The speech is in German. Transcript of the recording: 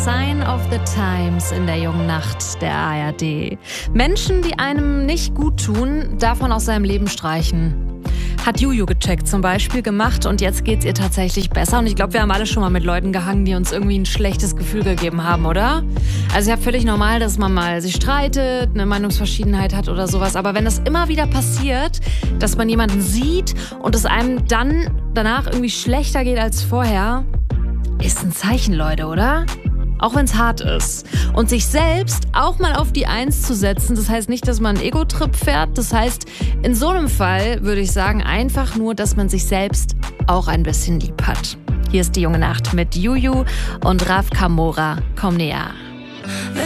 Sign of the Times in der jungen Nacht der ARD. Menschen, die einem nicht gut tun, darf man aus seinem Leben streichen. Hat Juju gecheckt zum Beispiel gemacht und jetzt geht's ihr tatsächlich besser. Und ich glaube, wir haben alle schon mal mit Leuten gehangen, die uns irgendwie ein schlechtes Gefühl gegeben haben, oder? Also ja, völlig normal, dass man mal sich streitet, eine Meinungsverschiedenheit hat oder sowas. Aber wenn das immer wieder passiert, dass man jemanden sieht und es einem dann danach irgendwie schlechter geht als vorher, ist ein Zeichen, Leute, oder? Auch wenn es hart ist. Und sich selbst auch mal auf die Eins zu setzen, das heißt nicht, dass man einen Ego-Trip fährt. Das heißt, in so einem Fall würde ich sagen, einfach nur, dass man sich selbst auch ein bisschen lieb hat. Hier ist die junge Nacht mit Juju und Raf Kamora. Komm näher.